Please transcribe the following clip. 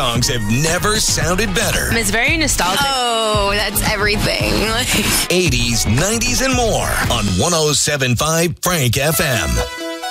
songs have never sounded better. It's very nostalgic. Oh, that's everything. 80s, 90s, and more on 107.5 Frank FM.